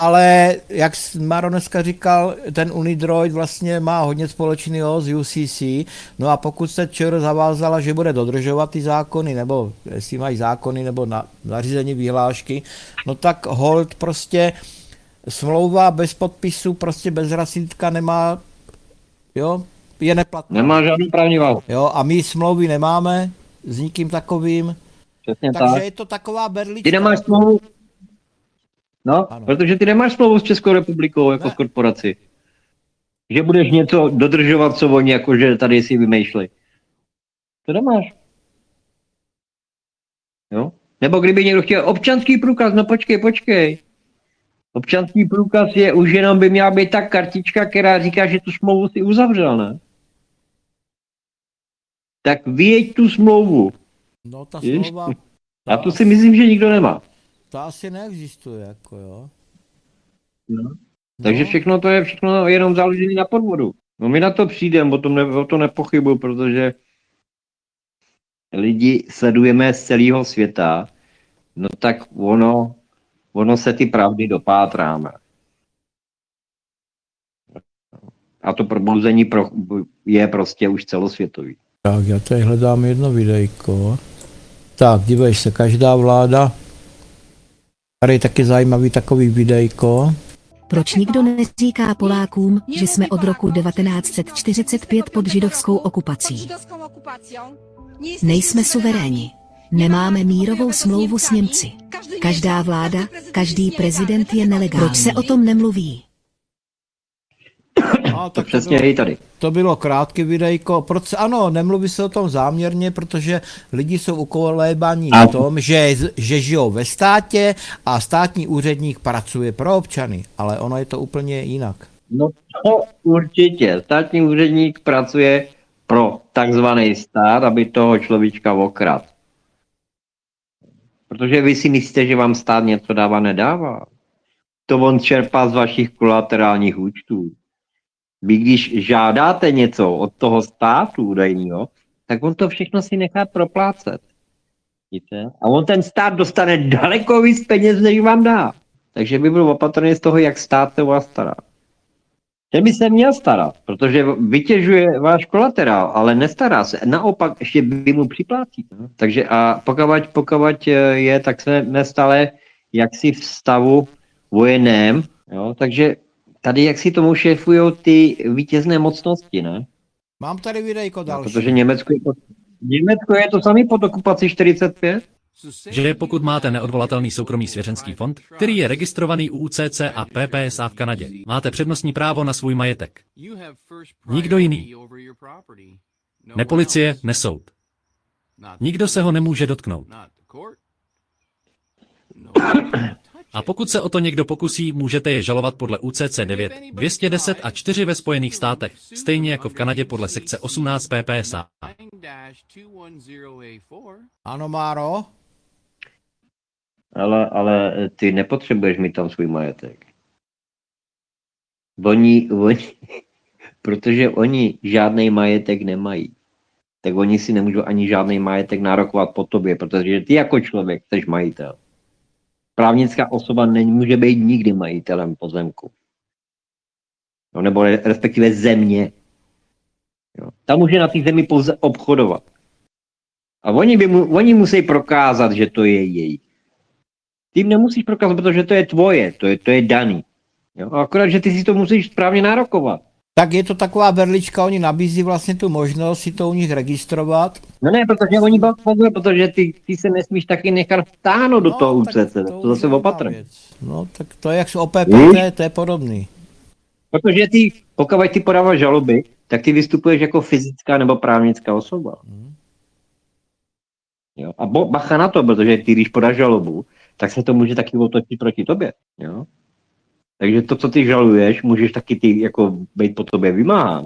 Ale jak Maro dneska říkal, ten Unidroid vlastně má hodně společného s UCC, no a pokud se ČR zavázala, že bude dodržovat ty zákony, nebo jestli mají zákony, nebo nařízení vyhlášky, no tak hold prostě smlouva bez podpisu, prostě bez razítka nemá, jo, je neplatná. Nemá žádný právní váhu. Jo, a my smlouvy nemáme s nikým takovým, Přesně takže tak. je to taková berlička. Ty nemáš smlouvu? No, Ano. protože ty nemáš smlouvu s Českou republikou jako Ne. s korporací. Že budeš něco dodržovat, co oni jakože tady si vymýšlej. To nemáš. Jo? Nebo kdyby někdo chtěl občanský průkaz, no počkej. Občanský průkaz je už jenom by měla být ta kartička, která říká, že tu smlouvu si uzavřel, ne? Tak vyjeď tu smlouvu. No ta Víš? smlouva, A to si myslím, že nikdo nemá. to asi neexistuje, jako jo. No. No. Takže všechno to je všechno jenom založené na podvodu. No my na to přijdeme, o to nepochybuju, protože lidi sledujeme z celého světa, no tak ono se ty pravdy dopátráme. A to probouzení je prostě už celosvětový. Tak já tady hledám jedno videjko. Tak, dívej se, každá vláda. Tady je taky zajímavý takový videjko. Proč nikdo neříká Polákům, že jsme od roku 1945 pod židovskou okupací? Nejsme suveréni. Nemáme mírovou smlouvu s Němci. Každá vláda, každý prezident je nelegální. Proč se o tom nemluví? No, To přesně je i tady. To bylo krátké videjko. Proč, ano, nemluví se o tom záměrně, protože lidi jsou ukolébaní v tom, že žijou ve státě a státní úředník pracuje pro občany, ale ono je to úplně jinak. No to určitě. Státní úředník pracuje pro takzvaný stát, aby toho človíčka okradl. Protože vy si myslíte, že vám stát něco dává, nedává. To on čerpá z vašich kolaterálních účtů. Vy když žádáte něco od toho státu údajného, tak on to všechno si nechá proplácet. Víte? A on ten stát dostane daleko víc peněz, než vám dá. Takže by byl opatrný z toho, jak stát se o vás stará. Že by se měl starat, protože vytěžuje váš kolaterál, ale nestará se. Naopak ještě vy mu připlácíte. Takže a pokud je, tak jsme stále jaksi v stavu vojenném, jo? Takže tady jaksi tomu šéfujou ty vítězné mocnosti, ne? Mám tady videjko další. Protože Německo je to samý pod okupací 45. Že pokud máte neodvolatelný soukromý svěřenský fond, který je registrovaný u UCC a PPSA v Kanadě, máte přednostní právo na svůj majetek. Nikdo jiný. Ne policie, ne soud. Nikdo se ho nemůže dotknout. A pokud se o to někdo pokusí, můžete je žalovat podle UCC 9, 210 a 4 ve Spojených státech, stejně jako v Kanadě podle sekce 18 PPSA. Ano, Máro? Ale ty nepotřebuješ mít tam svůj majetek. Oni, protože oni žádný majetek nemají, tak oni si nemůžou ani žádný majetek nárokovat po tobě, protože ty jako člověk jsi majitel. Právnická osoba nemůže být nikdy majitelem pozemku. No, nebo respektive země. Jo. Ta může na té zemi pouze obchodovat. A oni musí prokázat, že to je jejich. Ty jim nemusíš prokázat, protože to je tvoje, to je daný. Jo? A akorát, že ty si to musíš správně nárokovat. Tak je to taková berlička, oni nabízí vlastně tu možnost si to u nich registrovat. No ne, protože ty se nesmíš taky nechat vtáhnout do toho UCC, to zase opatrně. No tak to je jak s OPPT, to je podobný. Protože pokud ty podáváš žaloby, tak ty vystupuješ jako fyzická nebo právnická osoba. Jo? A bacha na to, protože ty, když podáš žalobu, tak se to může taky otočit proti tobě. Jo? Takže to, co ty žaluješ, můžeš taky ty jako být po tobě vymáhán.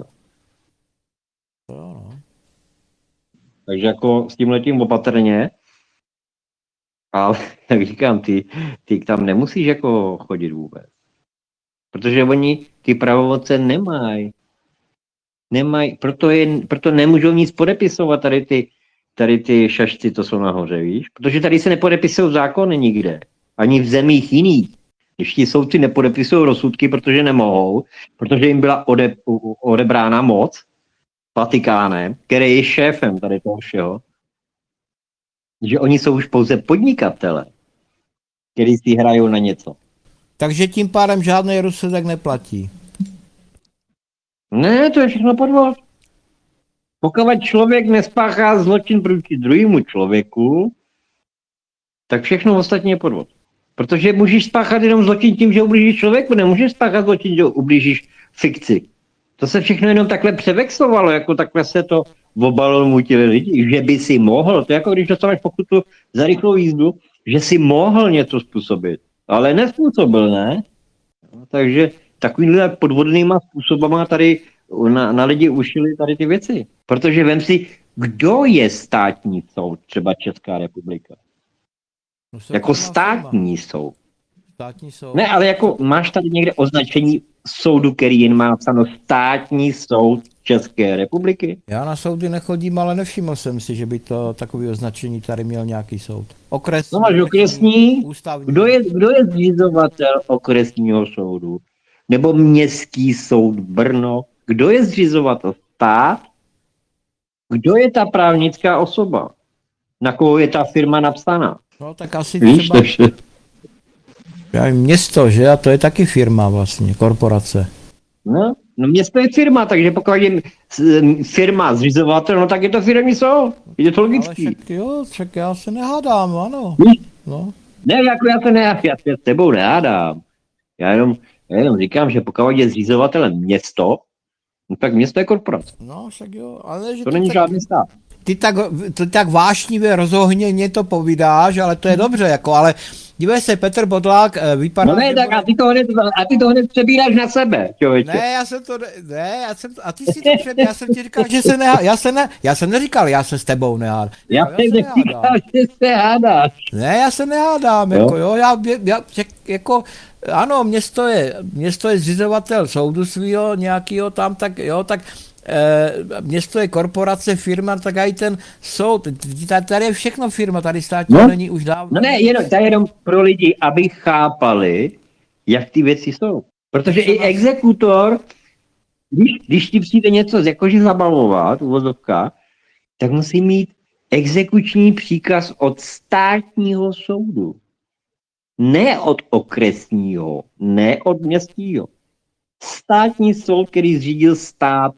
Takže jako s tím letím opatrně, ale jak říkám, ty tam nemusíš jako chodit vůbec. Protože oni ty pravomoce nemají. Proto nemůžou nic podepisovat tady ty šašci, to jsou nahoře, víš? Protože tady se nepodepisují zákony nikde. Ani v zemích jiných. Když ti soudci nepodepisují rozsudky, protože nemohou, protože jim byla odebrána moc Vatikánem, který je šéfem tady toho všeho, že oni jsou už pouze podnikatele, kteří si hrajou na něco. Takže tím pádem žádný rozsudek neplatí. Ne, to je všechno podvod. Pokud člověk nespáchá zločin proti druhému člověku, tak všechno ostatně je podvod. Protože můžeš spáchat jenom zločin tím, že ublížíš člověku, nemůžeš spáchat zločin, že ublížíš fikci. To se všechno jenom takhle převexlovalo, jako takhle se to obalomutili lidi, že by si mohl, to je jako když dostáváš pokutu za rychlou jízdu, že si mohl něco způsobit, ale nespůsobil, ne? No, takže takovýmhle podvodnýma způsobama tady na lidi ušili tady ty věci. Protože vem si, kdo je státní soud, třeba Česká republika? No, Jako státní soud. Státní soud. Ne, ale jako máš tady někde označení soudu, který jen má napsáno státní soud České republiky? Já na soudy nechodím, ale nevšiml jsem si, že by to takové označení tady měl nějaký soud. Okresní. No máš okresní, ústavní. kdo je zřizovatel okresního soudu? Nebo městský soud Brno? Kdo je zřizovatel? Stát? Kdo je ta právnická osoba? Na koho je ta firma napsaná? No tak asi Víš, třeba takže... já vím, město, že? A to je taky firma vlastně, korporace. No město je firma, takže pokud je firma zřizovatel, no tak je to firmní soud. Je to Ale logický. však já se nehádám, ano. Víš? No. Ne, jako já se s tebou nehádám. Já jenom říkám, že pokud je zřizovatelem město, no tak město je korporace. No, však jo, ale že To není žádný stát. ty tak vášnivě rozohněně to povídáš, ale to je dobře, jako, ale dívej se, Petr Bodlák vypadá... No ne, že tak bude- a ty to hned přebíráš na sebe, člověče. Ne, a ty si to já jsem ti říkal, že se nehá, já jsem neříkal, já se s tebou nehádám. Já se jsem nehádám. neříkal, že se hádáš. Ne, já se nehádám, Jo? jako jo, jako, ano, město je zřizovatel soudu svýho nějakýho tam, tak jo, tak město je korporace, firma, tak i ten soud, tady je všechno firma, tady státní není už dávno. No ne, jenom pro lidi, aby chápali, jak ty věci jsou. Protože i exekutor, když ti přijde něco jakože zabavovat, uvozovka, tak musí mít exekuční příkaz od státního soudu. Ne od okresního, ne od městského. Státní soud, který zřídil stát.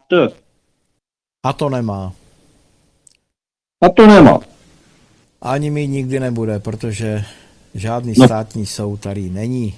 A to nemá. A to nemá. Ani mi nikdy nebude, protože žádný No. státní soud tady není.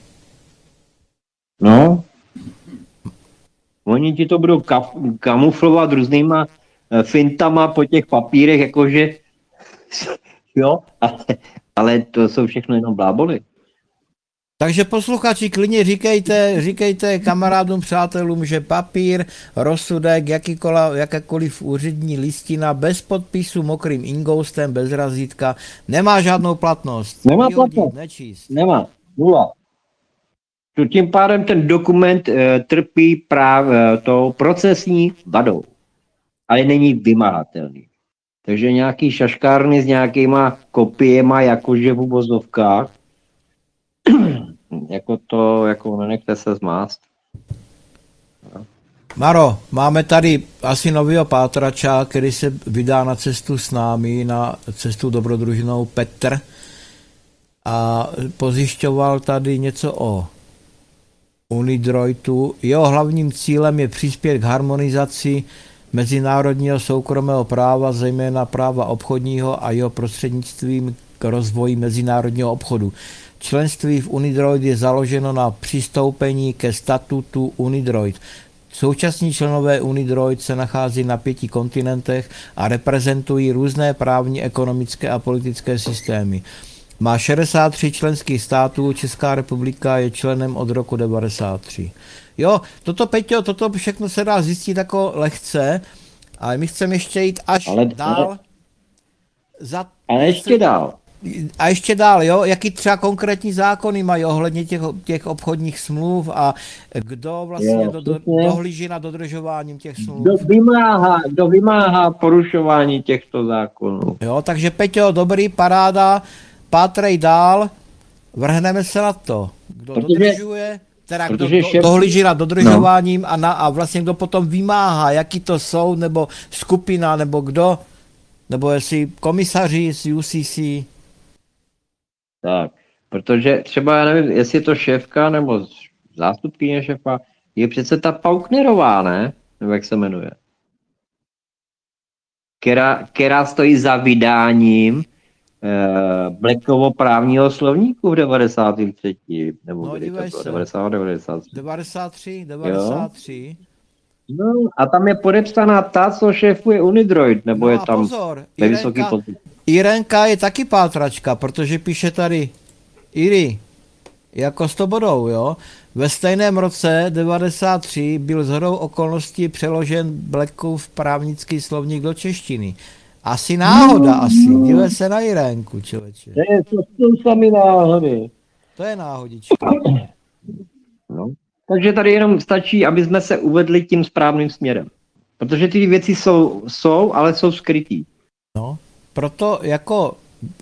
No. Oni ti to budou kamuflovat různýma fintama po těch papírech, jakože jo, ale to jsou všechno jenom bláboli. Takže posluchači, klidně říkejte kamarádům, přátelům, že papír, rozsudek, jakákoliv úřední listina bez podpisu mokrým ingoustem, bez razítka, nemá žádnou platnost. Nemá Vyhodit, platnost. Nečíst. Nemá. Nula. Tím pádem ten dokument trpí tou procesní vadou, ale není vymahatelný. Takže nějaký šaškárny s nějakýma kopiema, jakože v uvozovkách, jako nenechte se zmást. Maro, máme tady asi novýho pátrača, který se vydá na cestu s námi, na cestu dobrodružnou, Petr. A pozjišťoval tady něco o Unidroitu. Jeho hlavním cílem je přispět k harmonizaci mezinárodního soukromého práva, zejména práva obchodního a jeho prostřednictvím k rozvoji mezinárodního obchodu. Členství v Unidroid je založeno na přistoupení ke statutu Unidroid. Současní členové Unidroid se nachází na 5 kontinentech a reprezentují různé právní, ekonomické a politické systémy. Má 63 členských států, Česká republika je členem od roku 1993. Jo, toto, Peťo, toto všechno se dá zjistit jako lehce, ale my chceme ještě jít až dál. Ale ještě dál. A ještě dál, jo, jaký třeba konkrétní zákony mají ohledně těch obchodních smluv a kdo vlastně dohlíží na dodržováním těch smluv. Kdo vymáhá porušování těchto zákonů. Jo, takže Peťo, dobrý, paráda, pátrej dál vrhneme se na to. Kdo dodržuje, teda kdo protože dohlíží nad dodržováním a vlastně kdo potom vymáhá, jaký to jsou, nebo skupina, nebo kdo, nebo jestli komisaři z UCC. Tak, protože třeba, já nevím, jestli je to šéfka nebo zástupkyně šéfa, je přece ta Pauknerová, ne? Nebo jak se jmenuje? Která stojí za vydáním Blackovo právního slovníku v 93. Nebo No, kdy to dívej bylo? se. 93. 93. No, a tam je podepsaná ta, co šéfuje Unidroid, nebo No je a tam pozor, ve vysoký pozici. Irenka je taky pátračka, protože píše tady Iri, jako s Tobodou, jo. Ve stejném roce 93 byl shodou okolností přeložen Blackův právnický slovník do češtiny. Asi náhoda, asi. Dívej se na Irenku, člověče. To jsou sami náhody. To je náhodička. No. Takže tady jenom stačí, aby jsme se uvedli tím správným směrem. Protože ty věci jsou, ale jsou skrytý. No, proto jako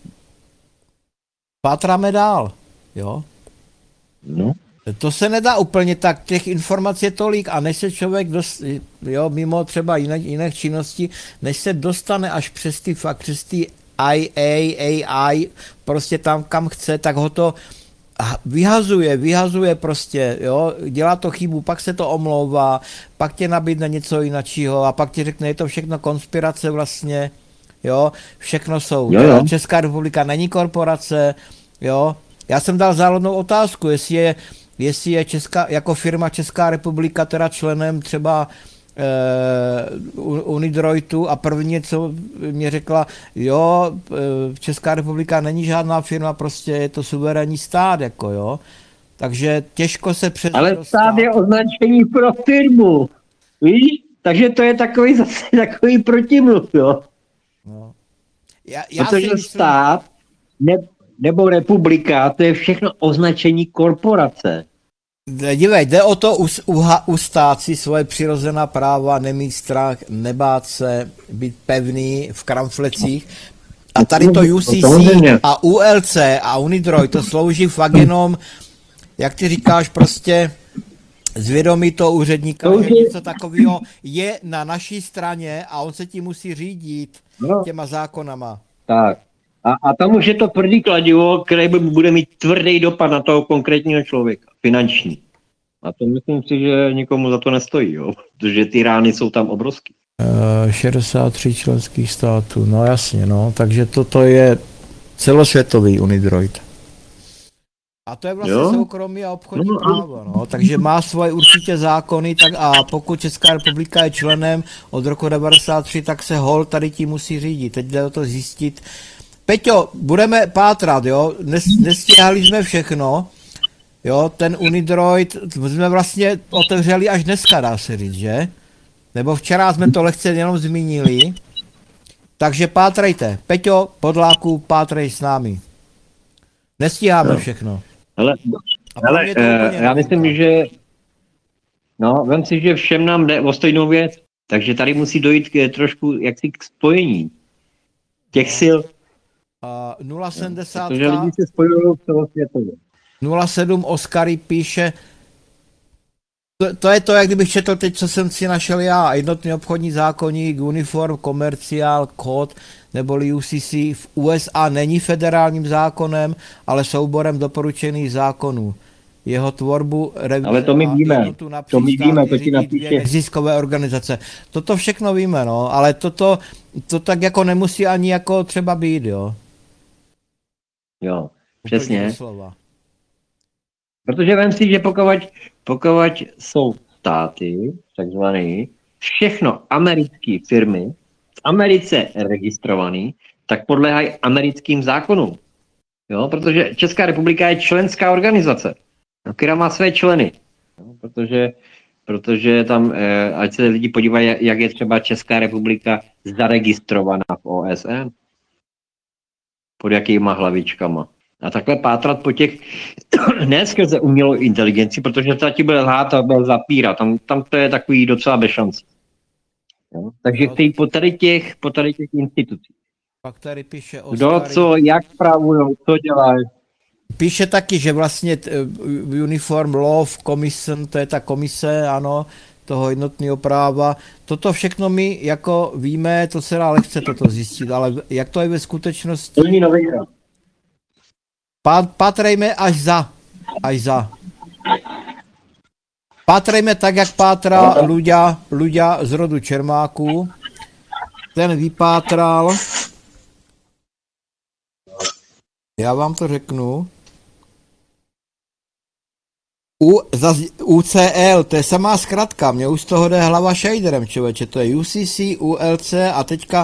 pátráme dál, jo. No. To se nedá úplně tak, těch informací je tolik a než se člověk, mimo třeba jiných činností, než se dostane až přes ty AI, prostě tam, kam chce, tak ho to vyhazuje prostě, jo, dělá to chybu, pak se to omlouvá, pak tě nabídne něco jiného a pak ti řekne, je to všechno konspirace vlastně, jo, všechno jsou, jo. Česká republika není korporace, jo. Já jsem dal záhodnou otázku, jestli je jako firma Česká republika teda členem třeba Unidroidu a první, co mě řekla, jo, Česká republika není žádná firma, prostě je to suverénní stát, jako jo. Takže těžko se přes. Ale stát je označení pro firmu, víš? Takže to je zase takový protimluv, jo. No. Protože stát nebo republika, to je všechno označení korporace. Dívej, jde o to ustát si svoje přirozená práva, nemít strach, nebát se, být pevný v kramflecích. A tady to UCC a ULC a Unidroid, to slouží fakt jenom, jak ty říkáš, prostě zvědomí toho úředníka, že něco takového je na naší straně a on se tím musí řídit těma zákonama. Tak. A tam už je to tvrdý kladivo, které bude mít tvrdý dopad na toho konkrétního člověka, finanční. A to myslím si, že nikomu za to nestojí, jo? Protože ty rány jsou tam obrovský. 63 členských států, no jasně, no, takže toto je celosvětový Unidroid. A to je vlastně soukromí a obchodní právo, no, takže má svoje určitě zákony, tak a pokud Česká republika je členem od roku 93, tak se holt tady tím musí řídit. Teď jde o to zjistit. Peťo, budeme pátrat, jo, nestíhali jsme všechno, jo, ten Unidroid jsme vlastně otevřeli až dneska, dá se říct, že? Nebo včera jsme to lehce jenom zmínili, takže pátrejte. Peťo, Podláku, pátrej s námi. Nestíháme všechno. Ale já myslím, že vem si, že všem nám jde o stejnou věc, takže tady musí dojít trošku jaksi k spojení těch sil. 070. Protože lidi se spojují celosvětově. 07 Oskary píše, to je to, jak kdybych četl teď, co jsem si našel já, jednotný obchodní zákoník, Uniform Commercial Code, neboli UCC v USA není federálním zákonem, ale souborem doporučených zákonů. Jeho tvorbu, revize ale to my víme, to ti napíše. Neziskové organizace. Toto všechno víme, no, ale to tak jako nemusí ani jako třeba být, jo. Jo, přesně. Protože vem si, že pokud jsou státy, takzvané, všechno americké firmy, v Americe registrované, tak podléhají americkým zákonům. Jo, protože Česká republika je členská organizace, která má své členy. Jo, protože tam, ať se lidi podívají, jak je třeba Česká republika zaregistrovaná v OSN, pod jakýma hlavičkama. A takhle pátrat po těch, ne skrze umělou inteligenci, protože to ti bude lhát a bude zapírat. Tam to je takový docela bez šancí. Takže po tady těch institucí. Pak tady píše Kdo, co, jak pravujou, co dělají. píše taky, že vlastně Uniform Law Commission, to je ta komise, ano, toho jednotného práva. Toto všechno my jako víme, to se dá lehce toto zjistit, ale jak to je ve skutečnosti? Pátrejme až za. Pátrejme tak, jak pátrá Luďa z rodu Čermáků. Ten vypátral, já vám to řeknu, UCL, to je samá zkratka, mě už z toho jde hlava šejderem, člověče, to je UCC, ULC a teďka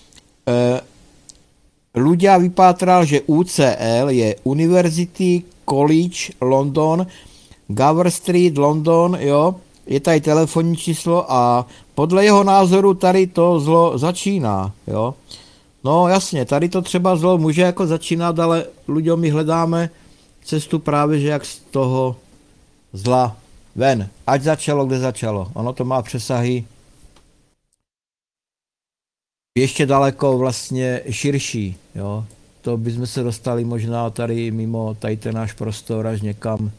Luďa vypátral, že UCL je University College London, Gower Street, London, jo, je tady telefonní číslo a podle jeho názoru tady to zlo začíná, jo. No jasně, tady to třeba zlo může jako začínat, ale ľuďom my hledáme cestu právě, že jak z toho zla ven. Ať začalo, kde začalo. Ono to má přesahy ještě daleko vlastně širší, jo. To bychom se dostali možná tady mimo tady ten náš prostor až někam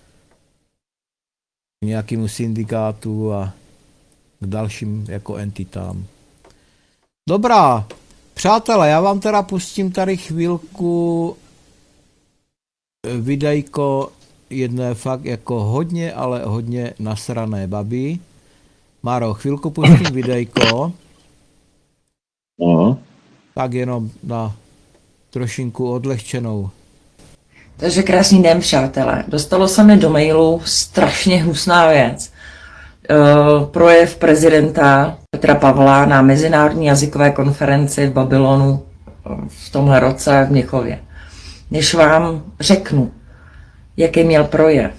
k nějakému syndikátu a k dalším jako entitám. Dobrá, přátelé, já vám teda pustím tady chvilku videjko jedné fakt jako hodně, ale hodně nasrané babi. Maro, chvilku pustím videjko. Tak jenom na trošinku odlehčenou. Takže krásný den, přátelé. Dostalo se mi do mailu strašně hnusná věc. Projev prezidenta Petra Pavla na Mezinárodní jazykové konferenci v Babylonu v tomhle roce v Mnichově. Než vám řeknu, jaký měl projev.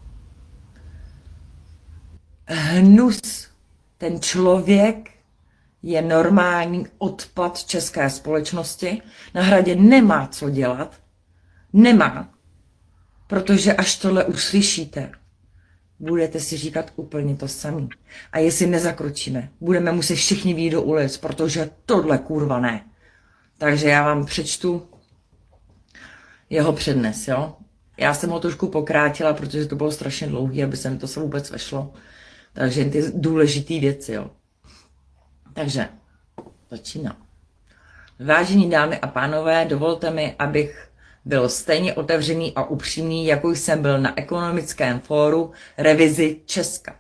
Hnus, ten člověk je normální odpad české společnosti. Na Hradě nemá co dělat. Nemá. Protože až tohle uslyšíte, budete si říkat úplně to samé. A jestli nezakročíme, budeme muset všichni vyjít do ulic, protože tohle kurva ne. Takže já vám přečtu jeho přednes, jo. Já jsem ho trošku pokrátila, protože to bylo strašně dlouhý, aby se mi to se vůbec vešlo. Takže jen ty důležité věci, jo. Takže začínám. Vážení dámy a pánové, dovolte mi, abych byl stejně otevřený a upřímný, jako jsem byl na ekonomickém fóru Revizi Česka.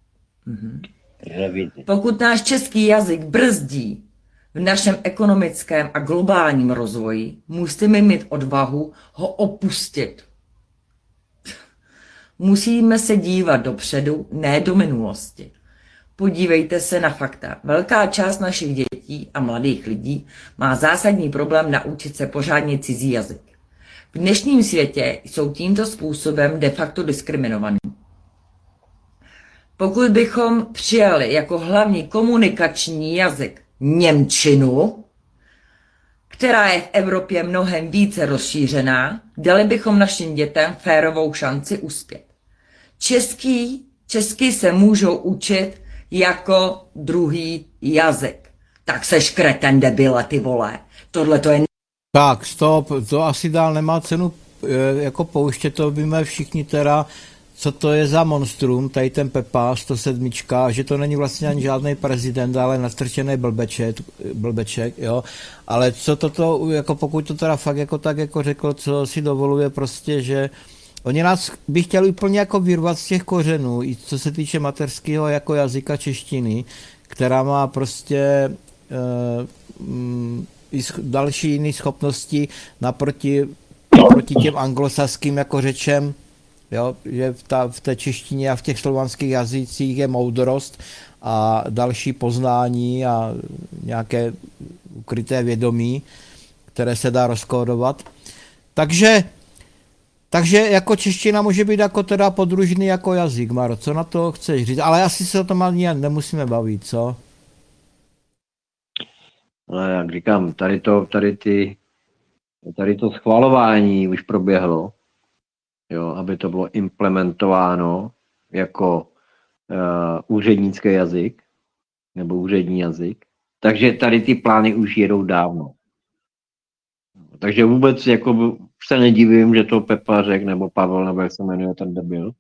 Pokud náš český jazyk brzdí v našem ekonomickém a globálním rozvoji, musíme mít odvahu ho opustit. Musíme se dívat dopředu, ne do minulosti. Podívejte se na fakta. Velká část našich dětí a mladých lidí má zásadní problém naučit se pořádně cizí jazyk. V dnešním světě jsou tímto způsobem de facto diskriminovaní. Pokud bychom přijali jako hlavní komunikační jazyk němčinu, která je v Evropě mnohem více rozšířená, dali bychom našim dětem férovou šanci uspět. Česky se můžou učit jako druhý jazyk. Tak seš kreten, debile, ty vole. Tohle to je... Tak, stop, to asi dál nemá cenu jako pouštět, to víme všichni teda, co to je za monstrum, tady ten Pepa 107, že to není vlastně ani žádný prezident, ale nastrčený blbeček, jo, ale co toto, jako pokud to teda fakt jako tak jako řekl, co si dovoluje prostě, že oni nás by chtěli úplně jako vyrvat z těch kořenů, i co se týče mateřského jako jazyka češtiny, která má prostě i další jiné schopnosti naproti těm anglosaským jako řečem, jo, že v té češtině a v těch slovanských jazycích je moudrost a další poznání a nějaké ukryté vědomí, které se dá rozkódovat. Takže jako čeština může být jako teda podružný jako jazyk, Maro, co na to chceš říct? Ale asi se o tom ani nemusíme bavit, co? No, jak říkám, tady to schvalování už proběhlo, jo, aby to bylo implementováno jako úřednický jazyk nebo úřední jazyk. Takže tady ty plány už jedou dávno. Takže vůbec jako se nedivím, že to Pepa řekl, nebo Pavel, nebo jak se jmenuje ten debil.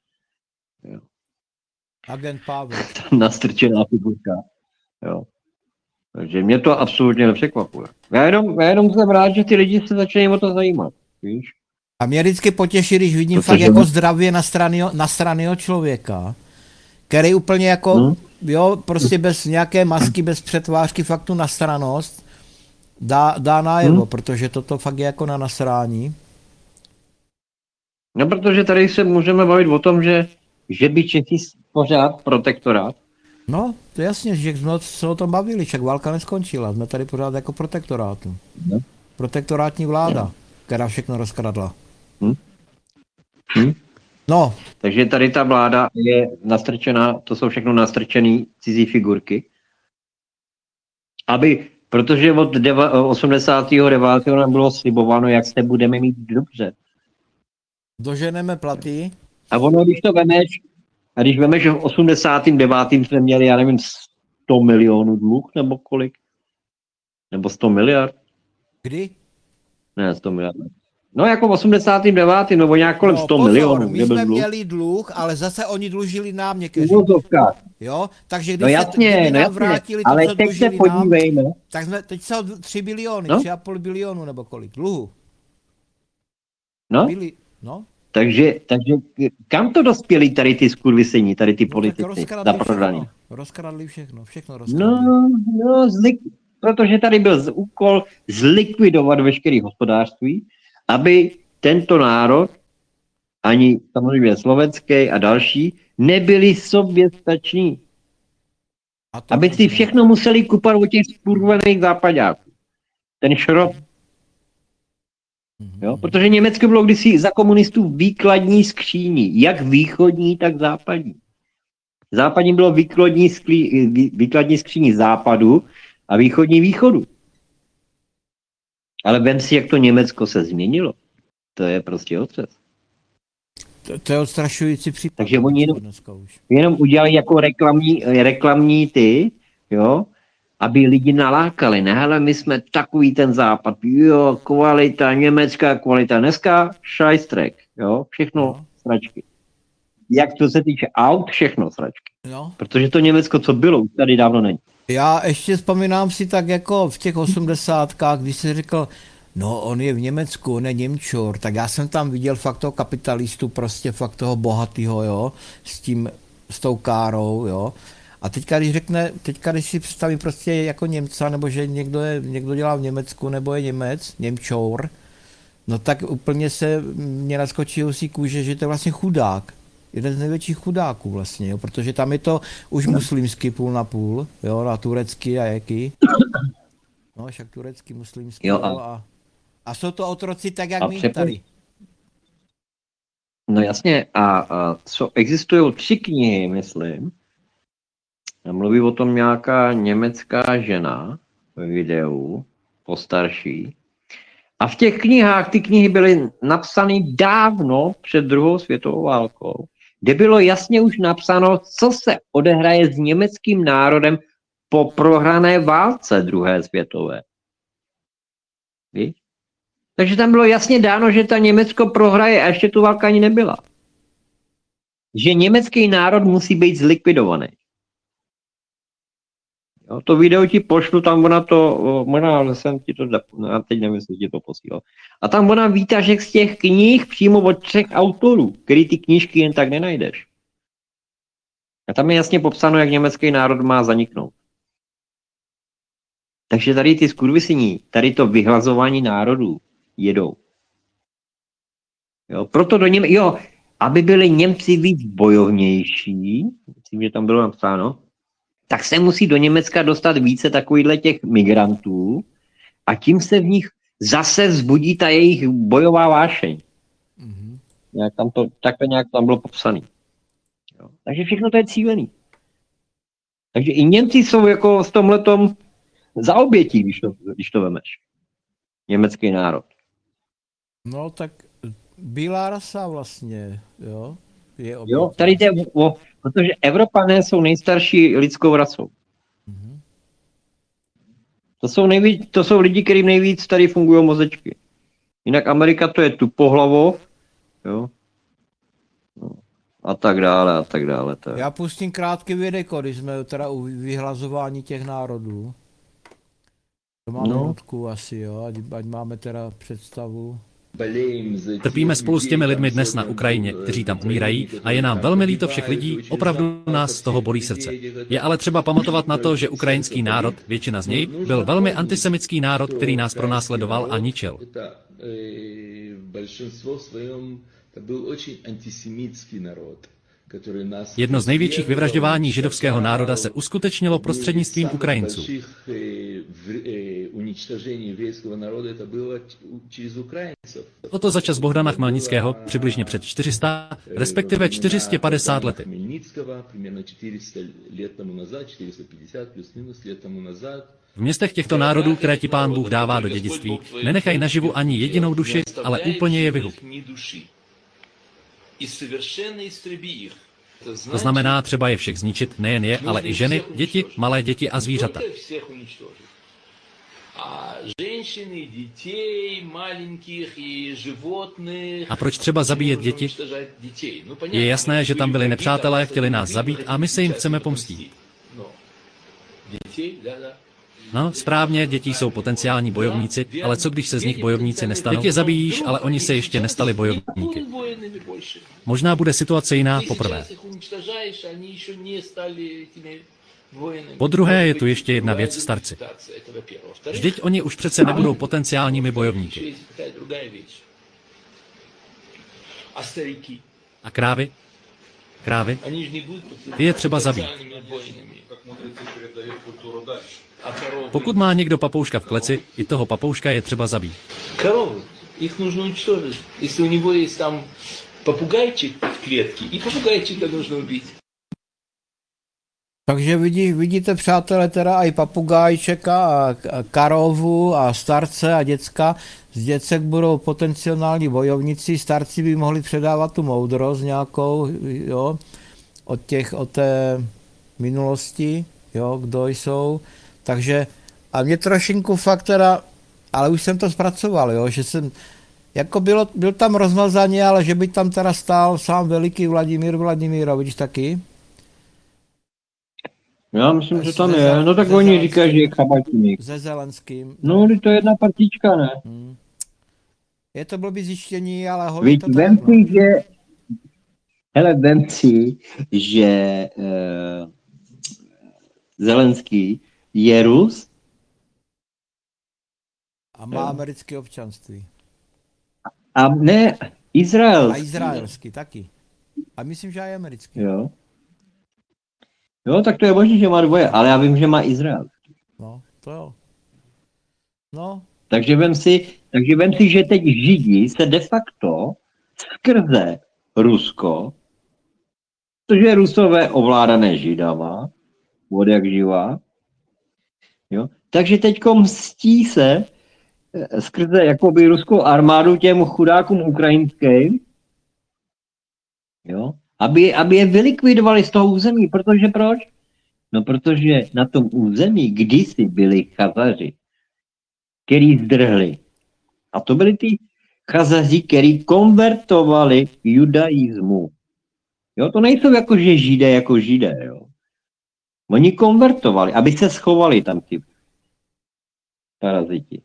Agent Pavel. Nastrčená figurka. Jo. Takže mě to absolutně nepřekvapuje. Já jenom jsem rád, že ty lidi se začínají o to zajímat. Víš? A mě vždycky potěší, když vidím Protože fakt jako zdravě na člověka, který úplně jako, jo, prostě bez nějaké masky, bez přetvářky, fakt tu nasranost dá najevo, protože toto fakt je jako na nasrání. No, protože tady se můžeme bavit o tom, že by Čechy pořád protektorát. No, to jasně, že jsme se o tom bavili, však válka neskončila, jsme tady pořád jako protektorátu. No. Protektorátní vláda, která všechno rozkradla. Hm? No, Takže tady ta vláda je nastrčená, to jsou všechno nastrčené cizí figurky. Protože od 89. nám bylo slibováno, jak se budeme mít dobře. doženeme platy. A ono, když vemeš, že v 89. jsme měli, já nevím, 100 milionů dluh, nebo kolik? Nebo 100 miliard? Kdy? Ne, 100 miliard. No jako v 89. nebo nějak kolem 100 milionů. My jsme měli dluh, ale zase oni dlužili nám někteří. Jo, takže když No jasně, kdyby nám vrátili to, ale co teď se dlužili podívejme. nám, tak jsme, teď jsou 3 biliony, No? 3,5 bilionu nebo kolik, dluhu. No, No, takže kam to dospěli tady ty skurvisení, tady ty tak politici zaprodaní? rozkradli všechno rozkradli. No, protože tady byl úkol zlikvidovat veškeré hospodářství, aby tento národ, ani samozřejmě slovenský a další, nebyli soběstační. Aby si všechno museli kupat od těch skurvených západáků. Ten šrot. Jo? Protože Německo bylo kdysi za komunistů výkladní skříní, jak východní, tak západní. Západní bylo výkladní skříní západu a východní východu. Ale vem si, jak to Německo se změnilo. To je prostě otřes. To je odstrašující případ. Takže oni jenom udělali jako reklamní ty, jo, aby lidi nalákali. Ne, hele, my jsme takový ten západ, jo, kvalita, německá kvalita. Dneska šajstrek, jo, všechno sračky. Jak to se týče aut, všechno sračky. No. Protože to Německo, co bylo, už tady dávno není. Já ještě vzpomínám si tak jako v těch 80kách, když se řekl, no on je v Německu, on je Němčor, tak já jsem tam viděl fakt toho kapitalistu, prostě fakt toho bohatýho, jo, s tou károu, jo. A teďka, když si představím prostě jako Němca, nebo že někdo dělá v Německu, nebo je Němec, Němčor, no tak úplně se mě naskočí husí kůže, že to je vlastně chudák. Jeden z největších chudáků vlastně, jo, protože tam je to už muslimský půl na půl, jo, na turecký a jaký. No, však turecký, muslimský, jo, a jsou to otroci tak, jak my tady. No jasně, existují 3 knihy, myslím. Mluví o tom nějaká německá žena ve videu, postarší. A v těch knihách, ty knihy byly napsané dávno před 2. světovou válkou, kde bylo jasně už napsáno, co se odehraje s německým národem po prohrané válce 2. světové. Víš? Takže tam bylo jasně dáno, že ta Německo prohraje a ještě tu válka ani nebyla. Že německý národ musí být zlikvidovaný. Jo, to video ti pošlu, tam možná jsem ti to, já teď nevím, jestli ti to posílal. A tam ona výtažek z těch knih přímo od 3 autorů, který ty knížky jen tak nenajdeš. A tam je jasně popsáno, jak německý národ má zaniknout. Takže tady ty skurvisení, tady to vyhlazování národů jedou. Jo, proto aby byli Němci víc bojovnější, myslím, že tam bylo napsáno, tak se musí do Německa dostat více takovýchhle těch migrantů a tím se v nich zase vzbudí ta jejich bojová vášeň. Nějak tam bylo popsaný. Jo. Takže všechno to je cílený. Takže i Němci jsou jako v tomhletom za obětí, když to vemeš. Německý národ. No tak bílá rasa vlastně, jo? Je obětí. Jo, tady jde protože Evropané jsou nejstarší lidskou rasou. To jsou lidi, kterým nejvíc tady fungují mozečky. Jinak Amerika to je tupohlavov, jo. No. A tak dále, a tak dále. To je. Já pustím krátký videjko, když jsme teda u vyhlazování těch národů. To má minutku asi, jo, ať máme teda představu. Trpíme spolu s těmi lidmi dnes na Ukrajině, kteří tam umírají, a je nám velmi líto všech lidí, opravdu nás z toho bolí srdce. Je ale třeba pamatovat na to, že ukrajinský národ, většina z něj, byl velmi antisemický národ, který nás pronásledoval a ničil. Jedno z největších vyvražďování židovského národa se uskutečnilo prostřednictvím Ukrajinců. O to za čas Bohdana Chmelnického přibližně před 400, respektive 450 lety. V městech těchto národů, které ti Pán Bůh dává do dědictví, nenechají naživu ani jedinou duši, ale úplně je vyhub. To znamená třeba je všech zničit, nejen je, ale i ženy, děti, malé děti a zvířata. A proč třeba zabíjet děti? Je jasné, že tam byli nepřátelé, chtěli nás zabít a my se jim chceme pomstít. No, správně, děti jsou potenciální bojovníci, ale co když se z nich bojovníci nestanou? Teď je zabijíš, ale oni se ještě nestali bojovníky. Možná bude situace jiná poprvé. Po druhé je tu ještě jedna věc, starci. Vždyť oni už přece nebudou potenciálními bojovníky. A krávy? Krávy? Ty je třeba zabít. Pokud má někdo papouška v kleci, i toho papouška je třeba zabít. Коровы, их нужно уничтожить. Если у него есть там попугайчик в клетке, и попугайчика нужно убить. Takže vidíte, přátelé, teda i papugájčeka a karovu a starce a děcka. Z děcek budou potenciální bojovníci, starci by mohli předávat tu moudrost nějakou, jo, od té minulosti, jo, kdo jsou. Takže a mě trošinku fakt teda, ale už jsem to zpracoval, jo, že jsem, jako byl tam rozmazaně, ale že by tam teda stál sám veliký Vladimír Vladimirovič taky. Já myslím, že tam je. No tak oni říkají, že je kabatík. Se Zelenským. No, to je jedna partička, ne? Je to blbý zjištění, ale hodně Víš, to vem tak, no. si, že... Hele, vem si, že Zelenský je Rus A má americké občanství. a ne Izrael. A izraelský taky. A myslím, že i americký. Jo. Jo, tak to je možné, že má dvoje, ale já vím, že má Izrael. No, to jo. No, Takže vem si, že teď Židi se de facto skrze Rusko, protože je Rusové ovládané Židama, od jak živá, jo, takže teďko mstí se skrze jakoby ruskou armádu těm chudákům ukrajinským, jo, aby je vylikvidovali z toho území, protože proč? No protože na tom území kdysi byli Chazaři, který zdrhli. A to byli ty Chazaři, který konvertovali k judaismu. Jo, to nejsou jakože Židé jako Židé, jo. Oni konvertovali, aby se schovali tam ty paraziti.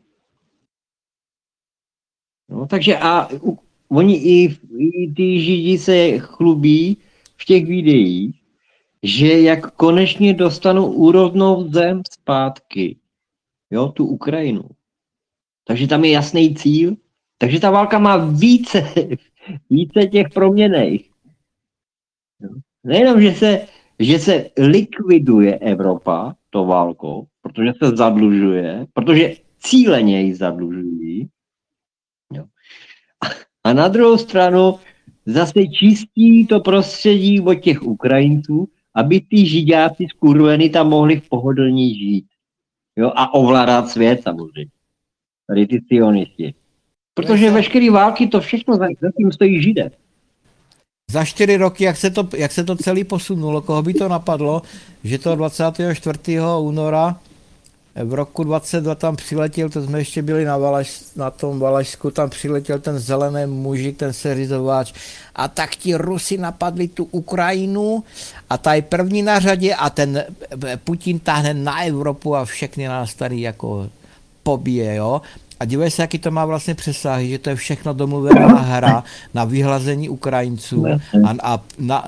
No, takže a oni i ty Židi se chlubí v těch videích, že jak konečně dostanou úrodnou zem zpátky, jo, tu Ukrajinu. Takže tam je jasný cíl. Takže ta válka má více těch proměnných. Nejenom, že se likviduje Evropa to válkou, protože se zadlužuje, protože cíleně ji zadlužují. Jo. A na druhou stranu zase čistí to prostředí od těch Ukrajinců, aby ty Židáci skurveny tam mohli v pohodlní žít. Jo, a ovládat svět samozřejmě. Tady ty sionisti. Protože veškeré války, to všechno za tím stojí Židé. za 4 roky, jak se to celé posunulo, koho by to napadlo, že to 24. února v roku 22 tam přiletěl, to jsme ještě byli na tom Valašsku, tam přiletěl ten zelený mužik, ten seřizováč a tak ti Rusi napadli tu Ukrajinu a ta je první na řadě a ten Putin táhne na Evropu a všechny nás tady jako pobije, jo. A dívej se, jaký to má vlastně přesahy, že to je všechno domluvená hra na vyhlazení Ukrajinců a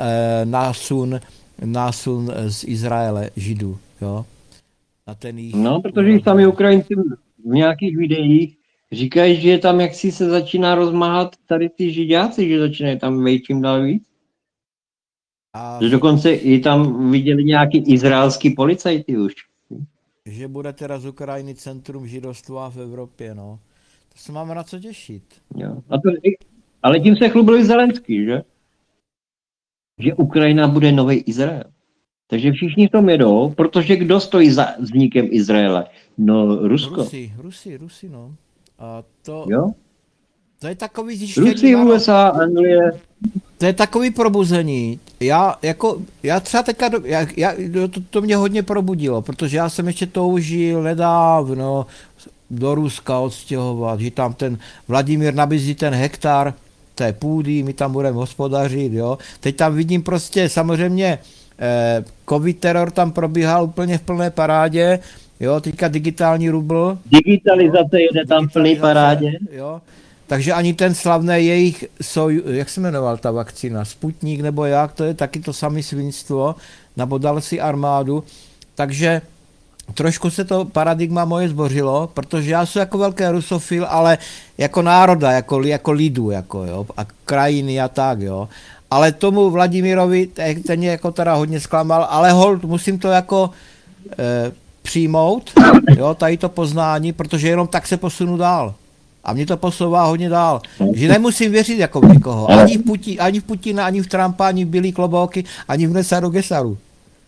násun z Izraele, Židů, jo. Na ten jich... No, protože i sami Ukrajinci v nějakých videích říkají, že tam jaksi se začíná rozmáhat tady ty židáci, že začínají tam vejít čím dál víc. A Že dokonce i tam viděli nějaký izraelský policajty už. že bude teda z Ukrajiny centrum židovstva v Evropě, no. To se máme na co těšit. Jo. Ale tím se chlubil Zelenský, že? Že Ukrajina bude nový Izrael. Takže všichni v tom jedou, protože kdo stojí za vznikem Izraele? No, Rusko. Rusi, no. A to, Jo? to je takový zjištění. Rusy, ano. USA, Anglie. To je takový probuzení. Já třeba teďka, to mě hodně probudilo, protože já jsem ještě toužil nedávno do Ruska odstěhovat, že tam ten Vladimír nabízí ten hektar té půdy, my tam budeme hospodařit, jo. Teď tam vidím prostě samozřejmě covid teror tam probíhal úplně v plné parádě, jo, teďka digitální rubl. Digitalizace jede tam v plný parádě. Jo. Takže ani ten slavný jejich, jak se jmenoval ta vakcína, Sputnik nebo jak, to je taky to samé svinstvo, nabodal si armádu, takže trošku se to paradigma moje zbořilo, protože já jsem jako velký rusofil, ale jako národa, jako lidu, jako jo, a krajiny a tak, jo. Ale tomu Vladimírovi, ten mě jako teda hodně zklamal, ale hold, musím to jako přijmout, jo, tady to poznání, protože jenom tak se posunu dál. A mě to posouvá hodně dál. Že nemusím věřit jako v někoho. Ani v Putina, ani v Trumpa, ani v Bílý klobouky, ani v Nesaru Gesaru.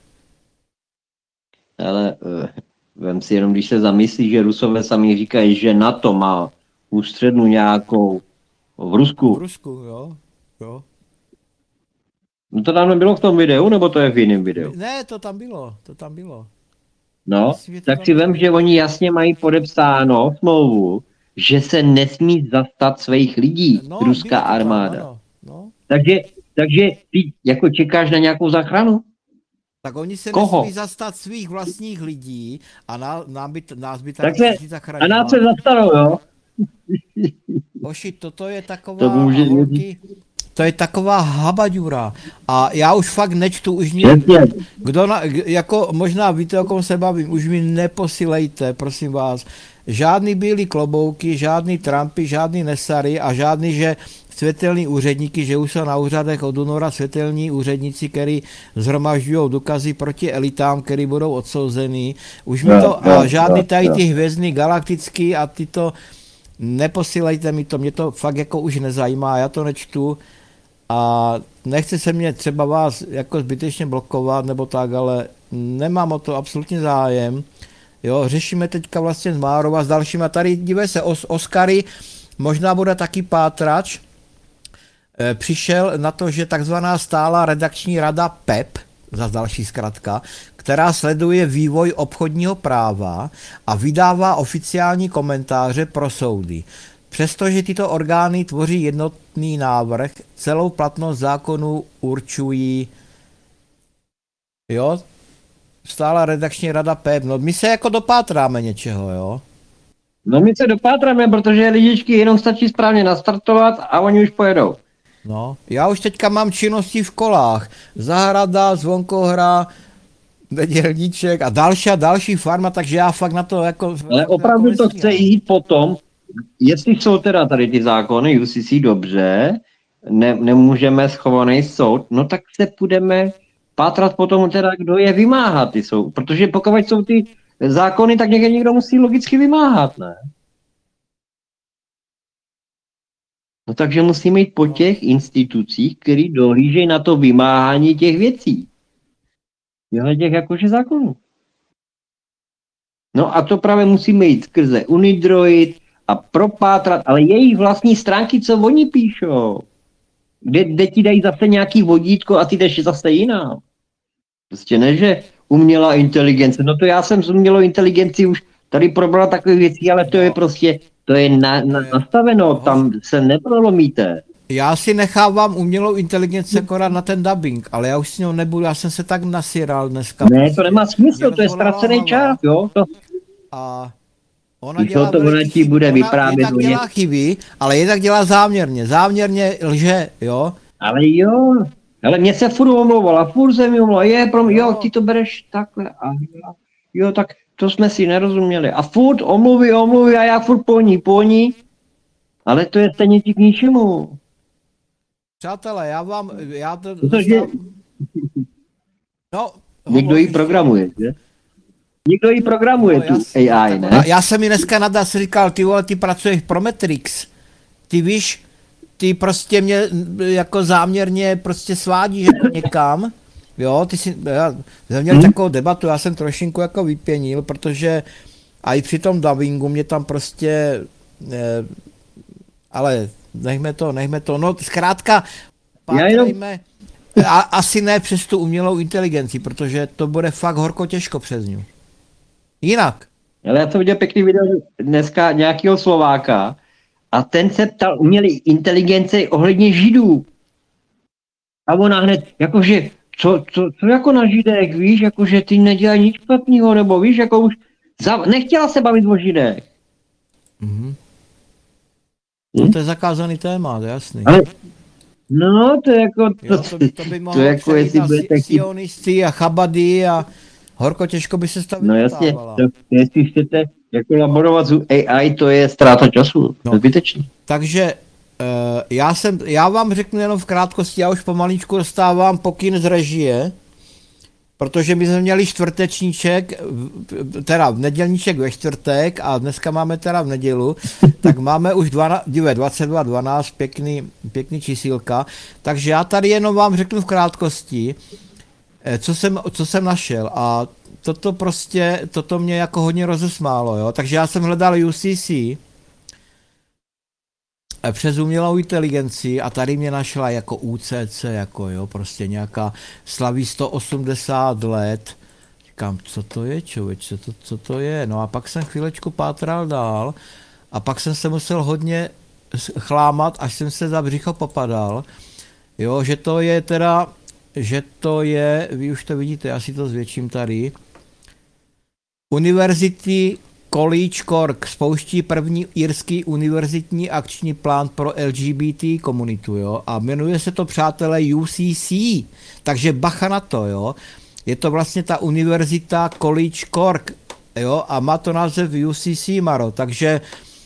Ale vem si jenom, když se zamyslí, že Rusové sami říkají, že NATO má ústřednu nějakou v Rusku. V Rusku, jo. No to tam nebylo v tom videu, nebo to je v jiném videu? Ne, to tam bylo. No, tak si vem, že oni jasně mají podepsáno smlouvu, že se nesmí zastat svých lidí, ruská armáda. No. Takže ty jako čekáš na nějakou záchranu? Tak oni se Koho? nesmí zastat svých vlastních lidí a nás by Takže, tady zachránit. a nás se zastanou, jo? Hoši, toto je taková, To může holky, to je taková habaďura. A já už fakt nečtu, už mě, jako možná víte, o kom se bavím, už mi neposílejte, prosím vás, žádný bílý klobouky, žádný Trumpy, žádný Nesary a žádný, že světelní úředníky, že už jsou na úřadech od února světelní úředníci, který zhromažďují důkazy proti elitám, který budou odsouzený. Už mi to, a žádný tady ty hvězdný galaktický a tyto, neposílejte mi to, mě to fakt jako už nezajímá, já to nečtu a nechci se mě třeba vás jako zbytečně blokovat nebo tak, ale nemám o to absolutně zájem. Jo, řešíme teďka vlastně s Márou a s dalšíma. Tady dívej se, Oscary, možná bude taky pátrač. Přišel na to, že takzvaná stálá redakční rada PEP, zase další zkratka, která sleduje vývoj obchodního práva a vydává oficiální komentáře pro soudy. Přestože tyto orgány tvoří jednotný návrh, celou platnost zákonů určují, jo, stála redakční rada PEP. No my se jako dopátráme něčeho, jo? No my se dopátráme, protože lidičky jenom stačí správně nastartovat a oni už pojedou. No, já už teďka mám činnosti v školách. Zahrada, zvonkohra, nedělníček a další farma, takže já fakt na to jako... Ale opravdu to chce jít potom, jestli jsou teda tady ty zákony UCC dobře, nemůžeme schovaný soud, no tak se půjdeme pátrat potom teda, kdo je vymáhá ty jsou, protože pokud jsou ty zákony, tak někdo musí logicky vymáhat, ne? No takže musíme jít po těch institucích, které dohlížejí na to vymáhání těch věcí. Těch jakože zákonů. No a to právě musíme jít skrze Unidroid a propátrat, ale jejich vlastní stránky, co oni píšou. Kde ti dají zase nějaký vodítko a ty jdeš zase jinam. Prostě ne, že umělá inteligence. No to já jsem s umělou inteligencí už tady probral takové věci, ale to je prostě, to je nastaveno, tam se neprolomíte. Já si nechávám umělou inteligenci akorát na ten dubbing, ale já už s ní nebudu, já jsem se tak nasíral dneska. Ne, to nemá smysl, Mě to je rozvolala ztracený hlava čas, jo. To, A ona Víš, dělá to ona veliký ti chyby. bude Ona vyprávět jednak o ně. dělá chyby, ale jednak dělá záměrně. Záměrně lže, jo. ale jo, ale mě se furt omlouvala, furt se mi omlouvala, jo, ty to bereš takhle, a jo, tak to jsme si nerozuměli. A furt omluvy a já furt po ní, ale to je stejně ti k ničemu. Přátelé, já to Protože no, někdo ji programuje, že? Někdo ji programuje, tu AI, ne? Já jsem mi dneska nadal, si říkal, ty vole, ty pracuješ pro Matrix. Ty víš, ty prostě mě jako záměrně prostě svádíš jako někam. Jo, ty si, já jsem měl takovou debatu, já jsem trošinku jako vypěnil, protože a i při tom dubbingu mě tam prostě, ale nechme to, no zkrátka, pátrejme, asi ne přes tu umělou inteligenci, protože to bude fakt horko těžko přes ní. Jinak. Ale já jsem viděl pěkný video dneska nějakého Slováka a ten se ptal umělé inteligence ohledně Židů. A ona hned, jakože, co jako na Židech, víš, jakože ty nedělají nic špatného, nebo víš, jako už nechtěla se bavit o Židech. Mhm. No to je zakázaný téma, to je jasný. Ale, no, to je jako, To by mohlo jako jestli budete chtít. sionisty a chabady a horko těžko by se stavit. No jasně, jestli chcete jako laborovat s AI, to je ztráta času, No. zbytečný. Takže já vám řeknu jenom v krátkosti, já už pomaličku dostávám pokyn z režie, protože my jsme měli čtvrtečníček, teda nedělníček ve čtvrtek a dneska máme teda v nedělu, tak máme už 22:12, pěkný čísílka, takže já tady jenom vám řeknu v krátkosti, co jsem našel a toto mě jako hodně rozesmálo, jo, takže já jsem hledal UCC přes umělou inteligenci a tady mě našla jako UCC, jako jo, prostě nějaká slaví 180 let. Říkám, co to je, člověče, co to je? No a pak jsem chvílečku pátral dál a pak jsem se musel hodně chlámat, až jsem se za břicho popadal, jo, že to je, vy už to vidíte, já si to zvětším tady, University College Cork spouští první irský univerzitní akční plán pro LGBT komunitu, jo, a jmenuje se to, přátelé, UCC, takže bacha na to, jo, je to vlastně ta univerzita College Cork, jo, a má to název UCC, Maro, takže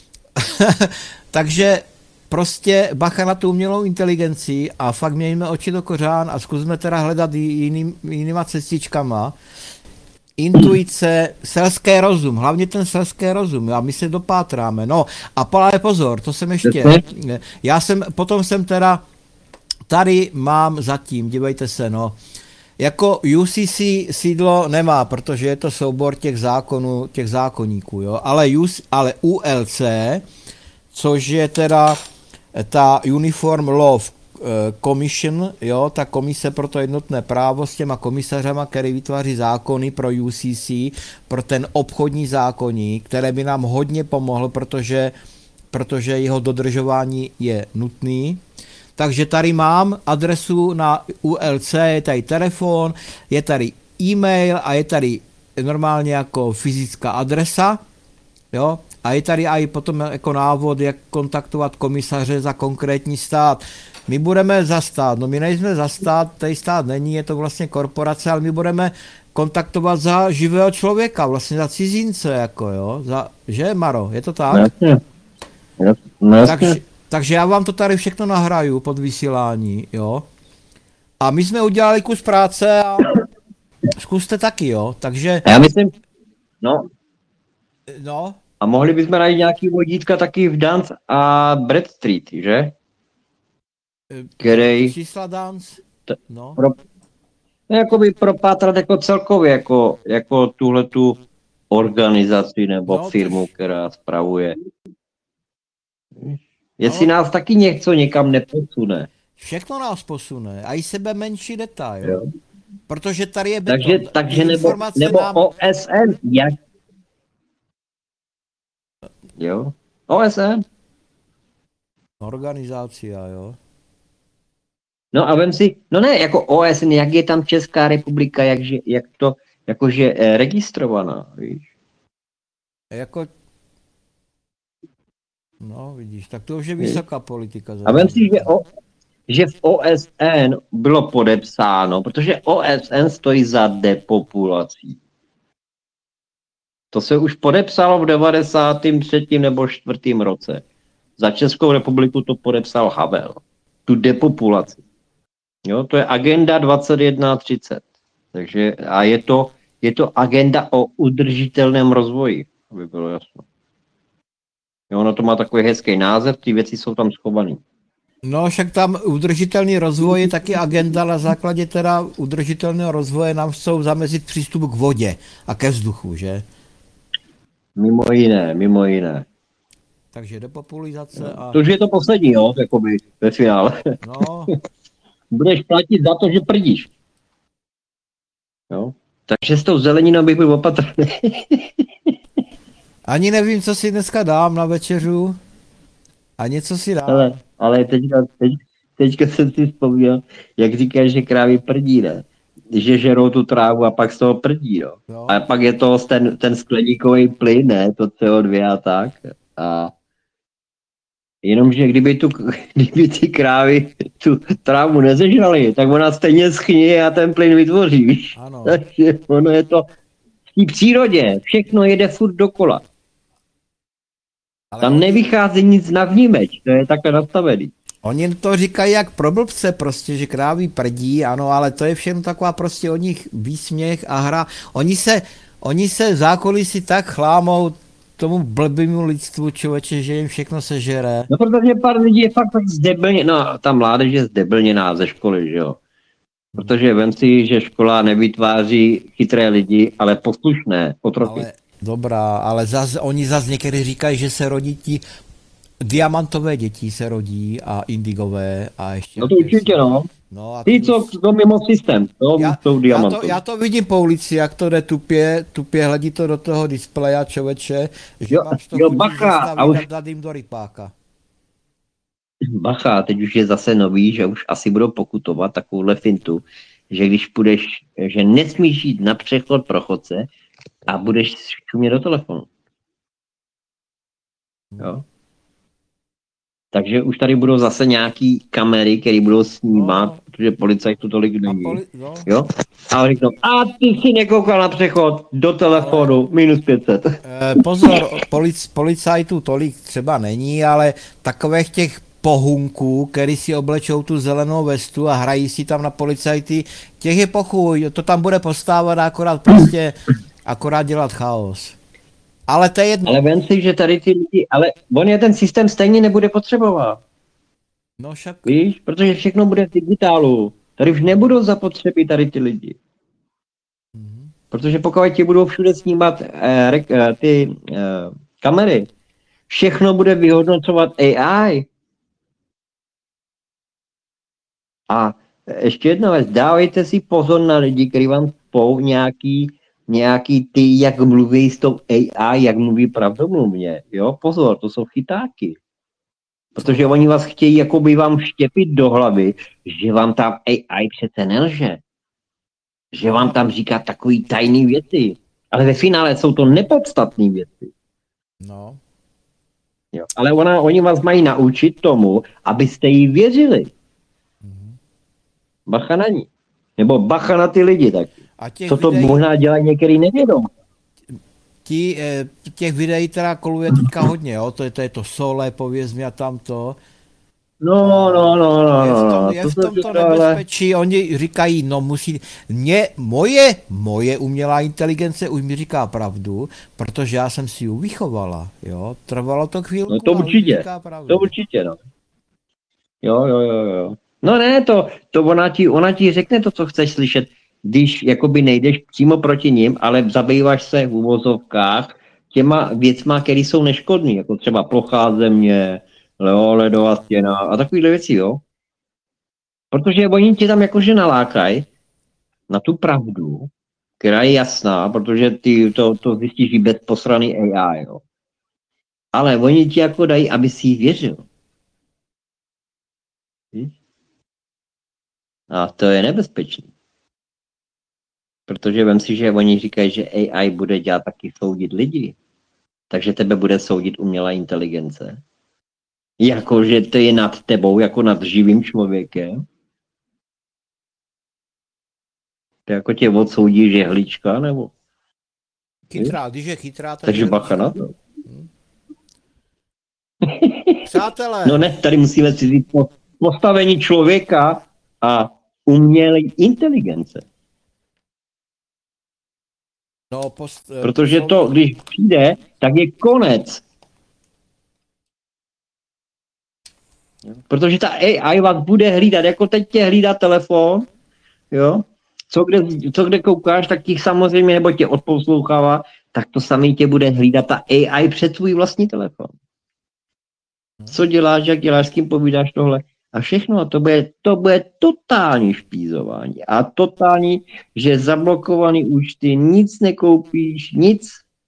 takže prostě bacha na tu umělou inteligenci a fakt mějme oči do kořán a zkusme teda hledat jinýma cestičkama. Intuice, selský rozum, hlavně ten selský rozum, a my se dopátráme, no a ale pozor, to jsem ještě, potom jsem teda, tady mám zatím, dívejte se, no, jako UCC sídlo nemá, protože je to soubor těch zákonů, těch zákoníků, jo, ale ULC, což je teda ta Uniform Law Commission, jo, ta komise pro to jednotné právo s těma komisařema, který vytváří zákony pro UCC, pro ten obchodní zákoník, které by nám hodně pomohl, protože jeho dodržování je nutný. Takže tady mám adresu na ULC, je tady telefon, je tady e-mail a je tady normálně jako fyzická adresa, jo, a je tady i potom jako návod, jak kontaktovat komisaře za konkrétní stát. My budeme za stát, no my nejsme za stát, tady stát není, je to vlastně korporace, ale my budeme kontaktovat za živého člověka, vlastně za cizince, jako jo, že Maro, je to tak? Jasně. Takže já vám to tady všechno nahraju pod vysílání, jo. A my jsme udělali kus práce a zkuste taky, jo, takže... Já myslím, No. A mohli bychom najít nějaký vodítka taky v Dance a Brad Street, že? Který... Čísla Dance, no. Jakoby propátrat jako celkově, jako tuhletu organizaci nebo firmu, která spravuje. Jestli nás taky něco někam neposune. Všechno nás posune, a i sebe menší detail. Jo. Protože tady je beton. Takže nebo OSN, Jo? OSN. Organizácia, jo. No a vem si, no ne, jako OSN, jak je tam Česká republika, jak to, jakože registrovaná, víš? Jako, no vidíš, tak to už je vysoká politika. A vem si, že v OSN bylo podepsáno, protože OSN stojí za depopulací. To se už podepsalo v 93. nebo 4. roce. Za Českou republiku to podepsal Havel. Tu depopulaci. Jo, to je agenda 2130. Takže, a je to agenda o udržitelném rozvoji, aby bylo jasno. Jo, ono to má takový hezký název, ty věci jsou tam schované. No však tam udržitelný rozvoj je taky agenda, na základě teda udržitelného rozvoje nám chcou zamezit přístup k vodě a ke vzduchu, že? Mimo jiné. Takže depopulizace a... To už je to poslední, jo, jakoby ve finále. No, Budeš platit za to, že prdíš. Jo? Takže s tou zeleninou bych byl opatrný. ani nevím, co si dneska dám na večeřu. A něco si dám. Ale teďka jsem si vzpomněl, jak říkáš, že krávy prdí, ne? Že žerou tu trávu a pak z toho prdí, jo. No. A pak je to ten skleníkový plyn, ne? To CO2 a tak. A jenomže kdyby ty krávy tu trávu nezežraly, tak ona stejně schnie a ten plyn vytvoří, víš? Ano. Takže ono je to v té přírodě, všechno jede furt dokola. Ale Tam nevychází nic na vnímeč, to je takhle nastavený. oni to říkají jak pro blbce prostě, že krávy prdí, ano, ale to je všechno taková prostě o nich výsměch a hra. Oni se v zákulisí tak chlámou tomu blbýmu lidstvu, člověče, že jim všechno sežere. No protože pár lidí je fakt tak zdeblně, no ta mládež je zdeblněná ze školy, že jo. Protože vem si, že škola nevytváří chytré lidi, ale poslušné otroky. Ale dobrá, ale oni zase někteří říkají, že se rodí ti diamantové děti se rodí a indigové a ještě... No to určitě, no. No a Ty, co to mimo systém, to jsou diamantové. já to vidím po ulici, jak to jde tupě hledí to do toho displeja, člověče, že máš to chutí bacha, a už... dát jim do rypáka. Bacha, teď už je zase nový, že už asi budou pokutovat takovouhle fintu, že když půjdeš, že nesmíš jít na přechod pro chodce a budeš šumět do telefonu. Jo? Takže už tady budou zase nějaký kamery, které budou snímat, protože policajt tu tolik není. Jo? A řeknou, a ty si nekoukal na přechod do telefonu, minus 500. Pozor, policajtů tolik třeba není, ale takových těch pohunků, který si oblečou tu zelenou vestu a hrají si tam na policajty, těch je pochuj, to tam bude postávat akorát dělat chaos. Ale to je jedno. Ale vem si, že tady ty lidi, ale on je ten systém stejně nebude potřebovat. No však. Víš, protože všechno bude v digitálu. Tady už nebudou zapotřebí tady ty lidi. Protože pokud ti budou všude snímat ty kamery, všechno bude vyhodnocovat AI. A ještě jedna věc, dávejte si pozor na lidi, kteří vám spou nějaký ty, jak mluví s tou AI, jak mluví pravdomluvně. Jo, pozor, to jsou chytáky. Protože oni vás chtějí jakoby vám vštěpit do hlavy, že vám tam AI přece nelže. Že vám tam říká takový tajný věci. Ale ve finále jsou to nepodstatné věci. No. Jo. Ale oni vás mají naučit tomu, abyste jí věřili. Bacha na ní. Nebo bacha na ty lidi taky. Co to možná dělají některý nevědom. Těch videí teda koluje teďka hodně, jo? To je to Sole, pověz mi a tamto. No. Je v tomto nebezpečí, oni říkají, no musí, moje umělá inteligence už mi říká pravdu, protože já jsem si ji vychovala, jo, trvalo to chvíli. No to určitě, no. Jo. No ne, to ona ti řekne to, co chceš slyšet, když jakoby nejdeš přímo proti nim, ale zabýváš se v uvozovkách těma věcma, které jsou neškodné, jako třeba plochá země, ledová stěna a takovýhle věci, jo. Protože oni tě tam jakože nalákají na tu pravdu, která je jasná, protože ty to zjistíš i bez posraný AI, jo. Ale oni ti jako dají, aby si jí věřil. Víš? A to je nebezpečné. Protože vem si, že oni říkají, že AI bude dělat taky soudit lidi. Takže tebe bude soudit umělá inteligence. Jako, že to je nad tebou, jako nad živým člověkem. To jako tě odsoudí žehlička, nebo? Chytrá, když je chytrá, tak Takže je bacha na to. Přátelé, No ne, tady musíme si říct postavení člověka a umělé inteligence. no, Protože to, když přijde, tak je konec. Protože ta AI vás bude hlídat, jako teď tě hlídá telefon, jo? Co kde koukáš, tak ti samozřejmě, nebo tě odposlouchává, tak to samý tě bude hlídat ta AI před tvůj vlastní telefon. Co děláš, jak děláš, s kým povídáš tohle. A všechno, a to bude totální špízování. A totální, že zablokovaný účty, nic nekoupíš, nic.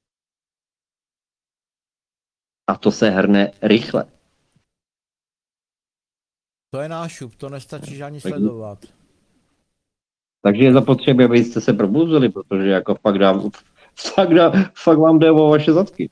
A to se hrne rychle. to je nášup, to nestačíš ani sledovat. Takže je zapotřebí, abyste se probuzili, protože jako fakt vám jde o vaše zadky.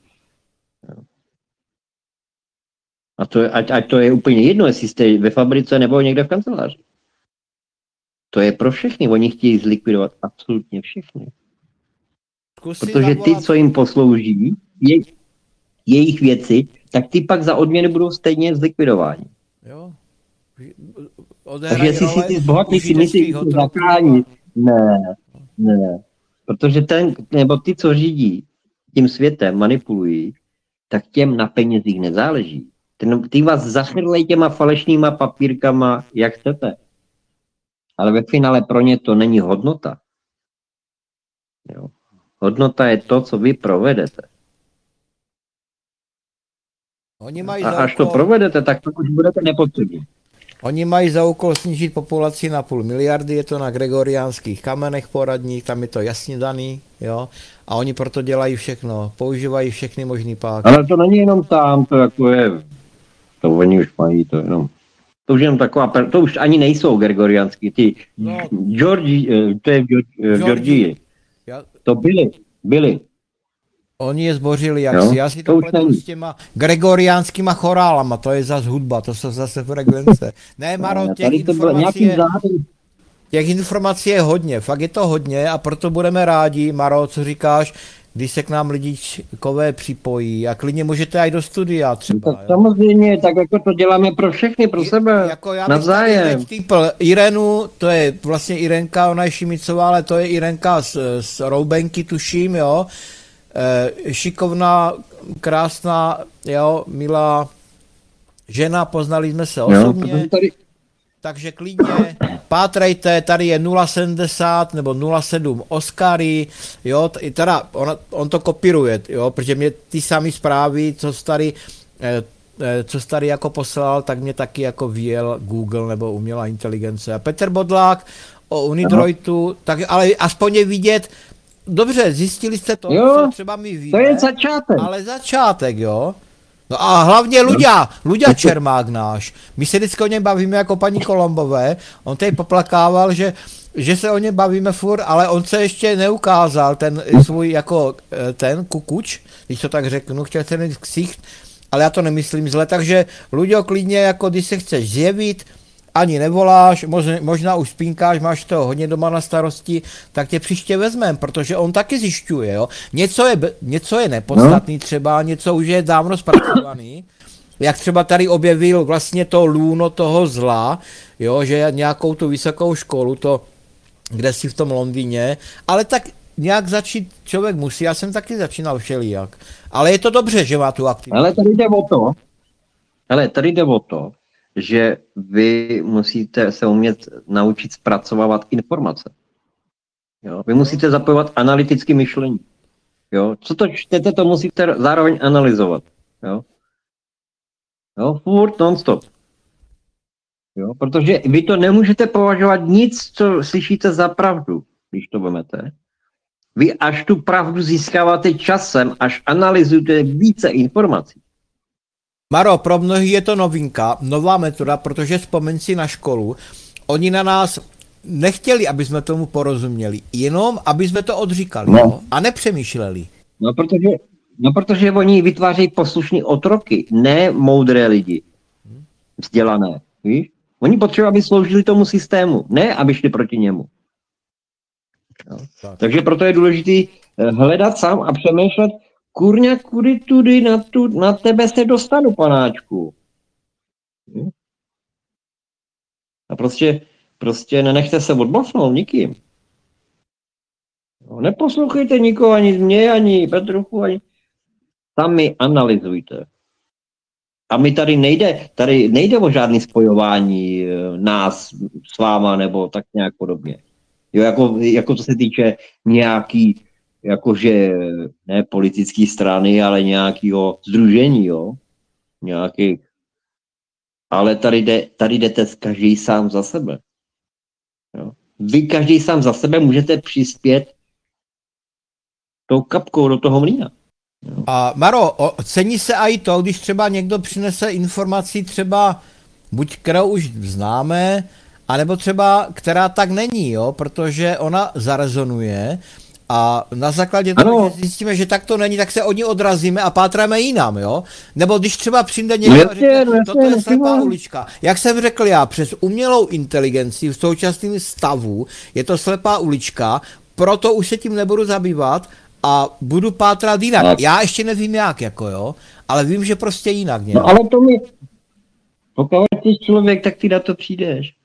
A to je, ať to je úplně jedno, jestli jste ve fabrice nebo někde v kanceláři. To je pro všechny, oni chtějí zlikvidovat absolutně všechny. Protože ty, co jim poslouží, jejich věci, tak ty pak za odměny budou stejně zlikvidováni. Jo. Takže jestli si ty zbohatlí si myslí, že to zachrání. Ne. Protože ty, co řídí tím světem, manipulují, tak těm na penězích nezáleží. Ty vás zachrlej těma falešnýma papírkama, jak chcete. Ale ve finále pro ně to není hodnota. Jo. Hodnota je to, co vy provedete. A až to provedete, tak pak už budete nepotřební. Oni mají za úkol snížit populaci na 0,5 miliardy, je to na gregoriánských kamenech poradních, tam je to jasně daný, jo. A oni proto dělají všechno, používají všechny možný páky. Ale to není jenom tam, to jako je, to oni už mají, to jenom, to už jenom taková, to už ani nejsou gregoriánský, ty to je v Georgii. To byli. Oni je zbořili jaksi, já si to pletu s těma gregoriánskýma chorálama, to je zase hudba, to jsou zase frekvence. Ne, Maro, těch informací je hodně, fakt je to hodně a proto budeme rádi, Maro, co říkáš, když se k nám lidíčkové připojí a klidně můžete aj do studia třeba. Tak samozřejmě, tak jako to děláme pro všechny, pro sebe, jako já navzájem. Irenu, to je vlastně Irenka, ona je Šimicová, ale to je Irenka z Roubenky, tuším, jo. Šikovná, krásná, jo, milá žena, poznali jsme se osobně, takže klidně pátrejte, tady je 070 nebo 07 Oscary, jo, teda on to kopíruje, jo, protože mě ty samé zprávy, co starý jako poslal, tak mě taky jako vyjel Google nebo umělá inteligence. A Petr Bodlák o Unidroidu, tak ale aspoň je vidět. Dobře, zjistili jste to, co třeba my víme. To je začátek. Ale začátek, jo. No a hlavně Luďa Čermák náš. My se vždycky o něm bavíme jako paní Kolombové. On tady poplakával, že se o něm bavíme furt, ale on se ještě neukázal, ten svůj jako ten kukuč, když to tak řeknu, chtěl se mít ksicht, ale já to nemyslím zle, takže Luďo klidně, jako když se chceš zjevit, ani nevoláš, možná už spínkáš, máš to hodně doma na starosti, tak tě příště vezmem, protože on taky zjišťuje, jo. Něco je nepodstatný třeba, něco už je dávno zpracovaný, jak třeba tady objevil vlastně to lůno toho zla, jo, že nějakou tu vysokou školu, to kde si v tom Londýně, ale tak nějak začít člověk musí, já jsem taky začínal všelijak, ale je to dobře, že má tu aktivitu. Ale tady jde o to, že vy musíte se umět naučit zpracovávat informace. Jo? Vy musíte zapojovat analytické myšlení. Jo? Co to čtete, to musíte zároveň analyzovat. Jo? Furt non-stop. Jo? Protože vy to nemůžete považovat nic, co slyšíte za pravdu, když to vemete. Vy až tu pravdu získáváte časem, až analyzujete více informací. Maro, pro mnohý je to novinka, nová metoda, protože vzpomeň si na školu, oni na nás nechtěli, aby jsme tomu porozuměli, jenom aby jsme to odříkali, No. jo? A nepřemýšleli. No protože oni vytvářejí poslušní otroky, ne moudré lidi. Vzdělané, víš? Oni potřebují, aby sloužili tomu systému, ne aby šli proti němu. No. Takže proto je důležité hledat sám a přemýšlet, kurňa, kudy tudy na tebe se dostanu, panáčku. Hm? A prostě nenechte se odmocnout nikým. No, neposlouchejte nikoho, ani mě, ani Petruchu, ani... Sami analyzujte. A my tady nejde o žádné spojování nás s váma, nebo tak nějak podobně. Jo, jako co se týče nějaký, jakože ne politické strany, ale nějakého sdružení, jo. Nějaký. Ale tady jdete každý sám za sebe. Jo. Vy každý sám za sebe můžete přispět tou kapkou do toho mlýna. A Maro, cení se i to, když třeba někdo přinese informaci třeba, buď kterou už známe, anebo třeba, která tak není, jo, protože ona zarezonuje a na základě toho, že zjistíme, že tak to není, tak se od ní odrazíme a pátráme jinam, jo. Nebo když třeba přijde někdo a řekne, toto je slepá ulička. Jak jsem řekl já, přes umělou inteligenci v současném stavu je to slepá ulička, proto už se tím nebudu zabývat a budu pátrat jinak. Tak. Já ještě nevím jak, jako jo, ale vím, že prostě jinak nějak. No ale to mi, pokud jsi člověk, tak ty na to přijdeš.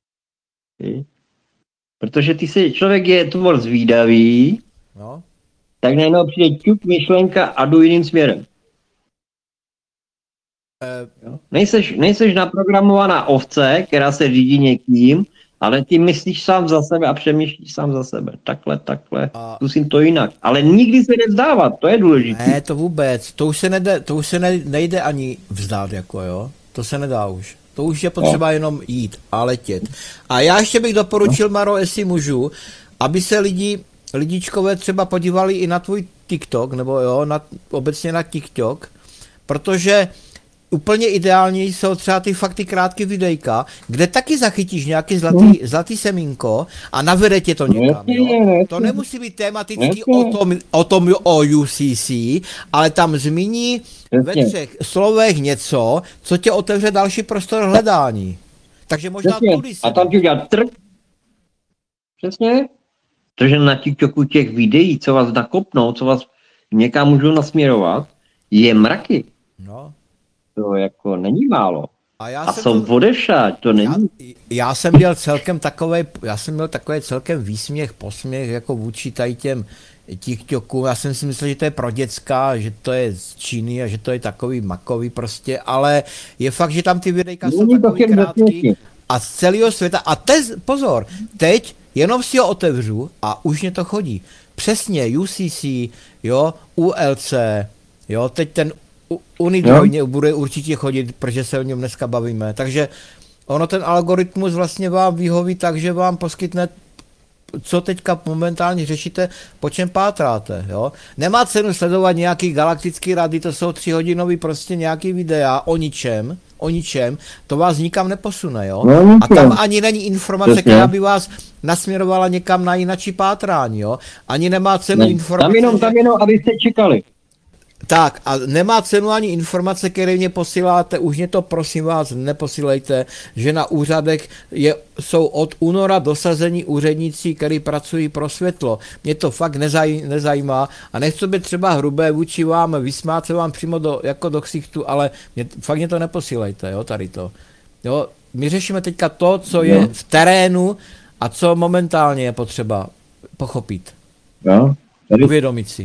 Protože člověk je tvor zvídavý, No. tak najednou přijde ťup, myšlenka a jdu jiným směrem. Nejseš naprogramovaná ovce, která se řídí někým, ale ty myslíš sám za sebe a přemýšlíš sám za sebe. Takhle. Zkusím to jinak. Ale nikdy se nevzdávat, to je důležité. Ne, to vůbec. To už se nejde ani vzdát, jako jo. To se nedá už. To už je potřeba jenom jít a letět. A já ještě bych doporučil, Maro, jestli můžu, aby se lidičkové třeba podívali i na tvůj TikTok, nebo jo, obecně na TikTok, protože úplně ideální jsou třeba ty fakt ty krátké videjka, kde taky zachytíš nějaký zlatý semínko a navede tě to někam. Jo? To nemusí být tematicky o UCC, ale tam zmíní ve 3 slovech něco, co tě otevře další prostor hledání. Takže možná tudy a tam ti udělat Přesně. Protože na TikToku těch videí, co vás nakopnou, co vás někam můžou nasměrovat, je mraky. No. To jako není málo. A jsem odešát, to není. Já jsem měl takový celkem výsměch, posměch jako vůči tady těm TikToku. Já jsem si myslel, že to je pro děcka, že to je z Číny a že to je takový makový prostě, ale je fakt, že tam ty videjka jsou takový krátký a z celého světa. A pozor, teď jenom si ho otevřu a už mě to chodí. Přesně UCC, jo, ULC, jo, teď ten Unidroid bude určitě chodit, protože se o něm dneska bavíme. Takže ono ten algoritmus vlastně vám vyhoví tak, že vám poskytne, co teďka momentálně řešíte, po čem pátráte. Jo? Nemá cenu sledovat nějaký galaktický rady, to jsou 3hodinový prostě nějaký videa o ničem, to vás nikam neposune. Jo? A tam ani není informace, která by vás nasměrovala někam na jinačí pátrání. Jo? Ani nemá cenu informace. Tam jenom, abyste čekali. Tak a nemá cenu ani informace, které mě posíláte, už mě to prosím vás neposílejte, že na úřadech jsou od února dosazení úředníci, kteří pracují pro světlo. Mě to fakt nezajímá a nechci být třeba hrubé vůči vám, vysmát se vám přímo do ksichtu, ale fakt mě to neposílejte, jo, tady to. Jo, my řešíme teďka to, co je v terénu a co momentálně je potřeba pochopit. No, uvědomit si.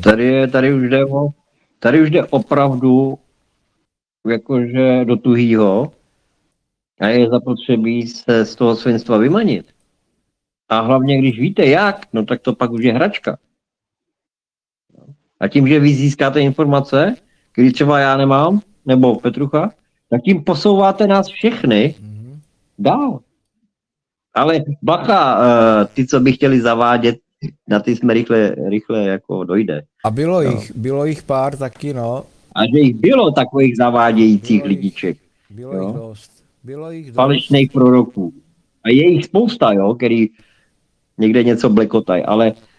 Tady už jde opravdu jakože do tuhýho a je zapotřebí se z toho svinstva vymanit. A hlavně, když víte jak, no tak to pak už je hračka. A tím, že vy získáte informace, které třeba já nemám, nebo Petrucha, tak tím posouváte nás všechny dál. Ale bacha, ty, co by chtěli zavádět, na ty jsme rychle jako dojde. A bylo jich pár taky, no. A že jich bylo takových zavádějících lidiček, Bylo jo. jich dost. Bylo jich dost. Falešných proroků. A je jich spousta, jo, který někde něco blekotají, ale